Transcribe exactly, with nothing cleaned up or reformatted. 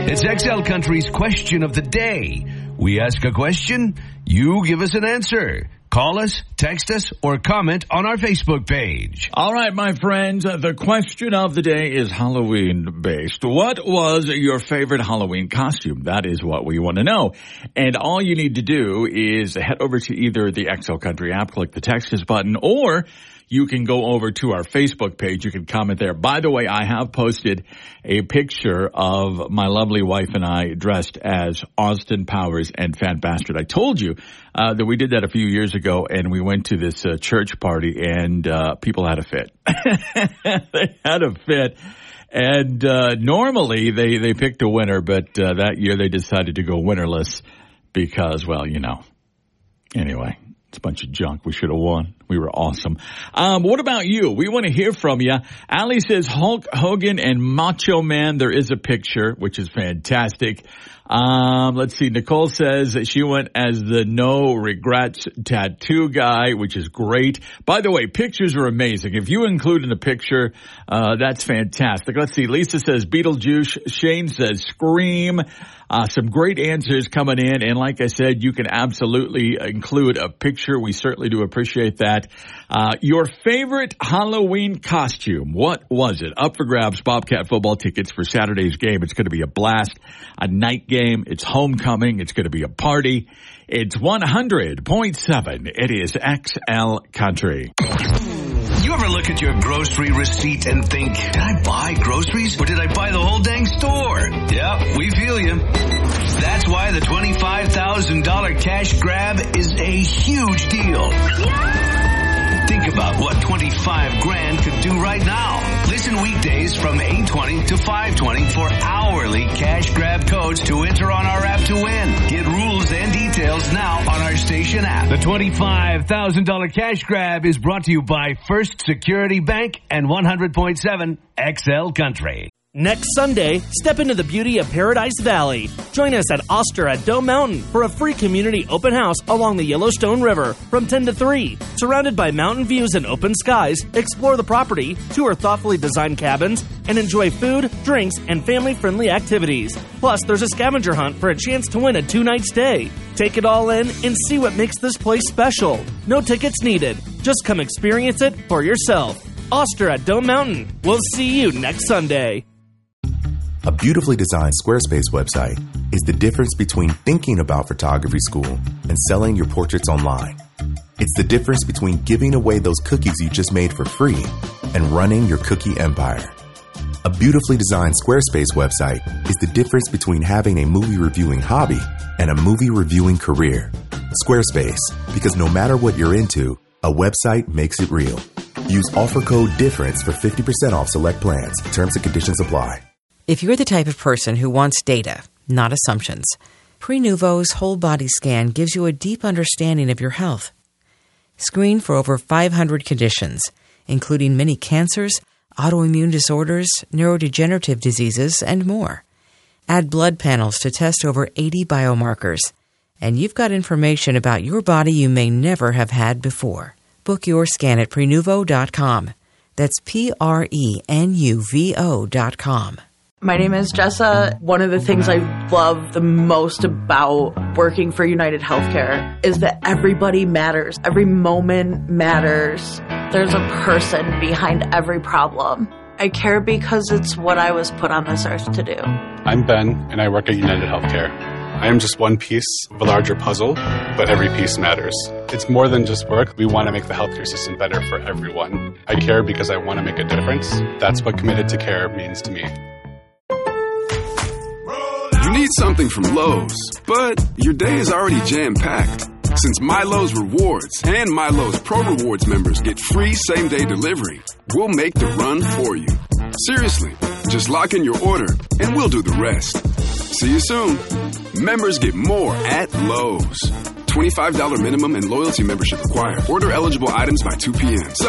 It's X L Country's question of the day. We ask a question, you give us an answer. Call us, text us, or comment on our Facebook page. All right, my friends, the question of the day is Halloween-based. What was your favorite Halloween costume? That is what we want to know. And all you need to do is head over to either the X L Country app, click the text us button, or you can go over to our Facebook page. You can comment there. By the way, I have posted a picture of my lovely wife and I dressed as Austin Powers and Fat Bastard. I told you uh, that we did that a few years ago, and we went to this uh, church party, and uh, people had a fit. They had a fit. And uh, normally they, they picked a winner, but uh, that year they decided to go winnerless because, well, you know. Anyway. It's a bunch of junk. We should have won. We were awesome. Um, what about you? We want to hear from you. Allie says Hulk Hogan and Macho Man. There is a picture, which is fantastic. Um, let's see. Nicole says that she went as the no regrets tattoo guy, which is great. By the way, pictures are amazing. If you include in the picture, uh, that's fantastic. Let's see. Lisa says Beetlejuice. Shane says Scream. Uh, some great answers coming in. And like I said, you can absolutely include a picture. We certainly do appreciate that. Uh, your favorite Halloween costume. What was it? Up for grabs. Bobcat football tickets for Saturday's game. It's going to be a blast. A night game. It's homecoming. It's going to be a party. It's one hundred point seven. It is X L Country. You ever look at your grocery receipt and think, did I buy groceries or did I buy the whole dang store? Yeah, we feel you. That's why the twenty-five thousand dollars cash grab is a huge deal. Think about what twenty-five grand could do right now. Listen weekdays from eight twenty to five twenty for hourly cash grab codes to enter on our app to win. Get rules and details now on our station app. The twenty-five thousand dollars cash grab is brought to you by First Security Bank and one hundred point seven X L Country. Next Sunday, step into the beauty of Paradise Valley. Join us at Oster at Dome Mountain for a free community open house along the Yellowstone River from ten to three. Surrounded by mountain views and open skies, explore the property, tour thoughtfully designed cabins, and enjoy food, drinks, and family-friendly activities. Plus, there's a scavenger hunt for a chance to win a two-night stay. Take it all in and see what makes this place special. No tickets needed. Just come experience it for yourself. Oster at Dome Mountain. We'll see you next Sunday. A beautifully designed Squarespace website is the difference between thinking about photography school and selling your portraits online. It's the difference between giving away those cookies you just made for free and running your cookie empire. A beautifully designed Squarespace website is the difference between having a movie reviewing hobby and a movie reviewing career. Squarespace, because no matter what you're into, a website makes it real. Use offer code DIFFERENCE for fifty percent off select plans. Terms and conditions apply. If you're the type of person who wants data, not assumptions, Prenuvo's whole body scan gives you a deep understanding of your health. Screen for over five hundred conditions, including many cancers, autoimmune disorders, neurodegenerative diseases, and more. Add blood panels to test over eighty biomarkers. And you've got information about your body you may never have had before. Book your scan at Prenuvo dot com. That's P R E N U V O dot com. My name is Jessa. One of the things I love the most about working for United Healthcare is that everybody matters. Every moment matters. There's a person behind every problem. I care because it's what I was put on this earth to do. I'm Ben, and I work at United Healthcare. I am just one piece of a larger puzzle, but every piece matters. It's more than just work. We want to make the healthcare system better for everyone. I care because I want to make a difference. That's what committed to care means to me. You need something from Lowe's, but your day is already jam-packed. Since Milo's Rewards and Milo's Pro Rewards members get free same-day delivery, we'll make the run for you. Seriously, just lock in your order and we'll do the rest. See you soon. Members get more at Lowe's. twenty-five dollars minimum and loyalty membership required. Order eligible items by two p.m.